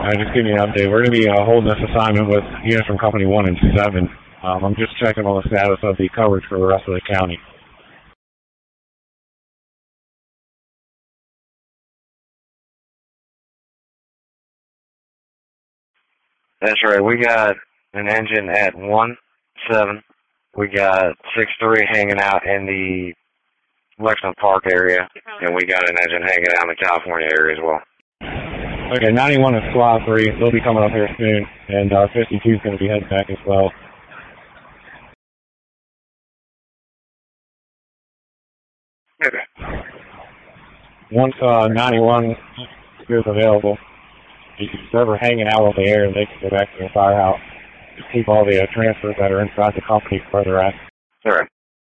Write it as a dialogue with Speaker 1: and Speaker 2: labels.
Speaker 1: Just giving you an update. We're going to be holding this assignment with units from Company 1 and 7. I'm just checking on the status of the coverage for the rest of the county.
Speaker 2: That's right. We got an engine at 1-7. We got 6-3 hanging out in the Lexington Park area, and we got an engine hanging out in the California area as well.
Speaker 1: Okay, 91 is Squad 3. They'll be coming up here soon, and 52 is going to be heading back as well.
Speaker 2: Okay.
Speaker 1: Once 91 is available, if you're ever hanging out over there, they can go back to the firehouse. Just keep all the transfers that are inside the company further out.
Speaker 2: All right.